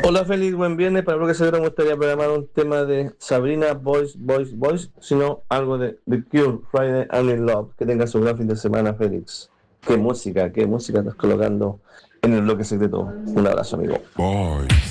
Hola Félix, buen viernes. Para lo que se me gustaría programar un tema de Sabrina, Voice, sino algo de The Cure, Friday I'm in Love. Que tenga su gran fin de semana, Félix. Qué música estás colocando en el bloque secreto. Un abrazo, amigo. Boys.